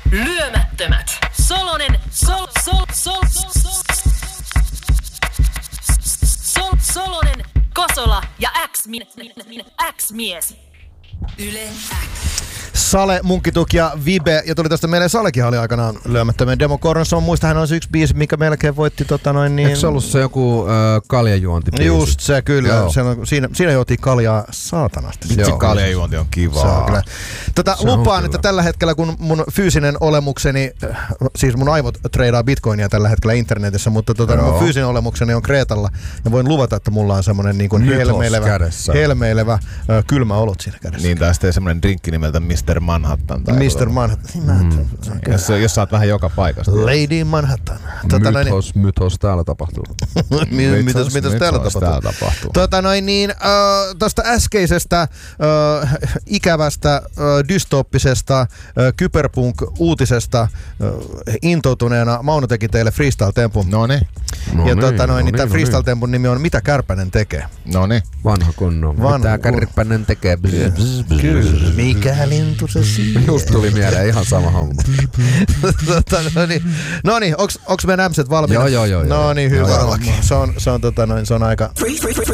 Lyömättömät. Solonen, Kosola ja X-mies. Yle X. Sale, Munkkituk ja Vibe, ja tuli tästä meille Salekin oli aikanaan lyömättömän Demo Cornerson. Muista hän on se yksi biisi, mikä melkein voitti niin... Eikö se ollut se joku kaljajuontibiisi? Just se, kyllä. Siinä juotiin kaljaa saatanasti. Vitsi, kaljajuonti on kivaa. Lupaan, että tällä hetkellä, kun mun fyysinen olemukseni, siis mun aivot treidaa bitcoinia tällä hetkellä internetissä, mutta mun fyysinen olemukseni on Kreetalla, ja voin luvata, että mulla on semmonen niin kuin helmeilevä kylmä olot siinä kädessä. Niin, tai sitten semmonen drinkki nimeltä Mr. Manhattan. Mr. Manhattan. Jos sä oot vähän joka paikasta. Lady Manhattan. Mythos täällä tapahtuu. Mitäs täällä tapahtuu? Tuosta äskeisestä ikävästä dystooppisesta kyberpunk-uutisesta intoutuneena Mauno teki teille freestyle-tempun. Noniin. Tämä freestyle-tempun nimi on Mitä Kärpänen tekee. Noniin. Vanha kunnon. Mitä Kärpänen tekee. Kyllä. Mikä lintu se siinä? Just tuli mieleen ihan sama homma. Noniin, onks meidän ämset valmiina? Joo. Noniin, hyvä. Se on aika...